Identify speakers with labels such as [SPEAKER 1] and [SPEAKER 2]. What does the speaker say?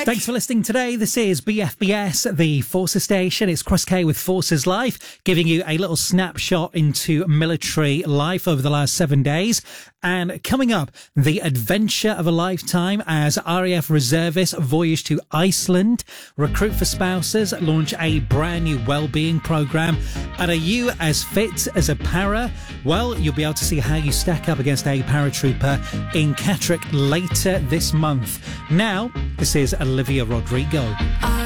[SPEAKER 1] Thanks for listening today. This is BFBS, the Forces Station. It's Chris K with Forces Life, giving you a little snapshot into military life over the last 7 days. And coming up, the adventure of a lifetime as RAF reservists voyage to Iceland, recruit for spouses, launch a brand new wellbeing program. And are you as fit as a para? Well, you'll be able to see how you stack up against a paratrooper in Catterick later this month. Now, this is Olivia Rodrigo.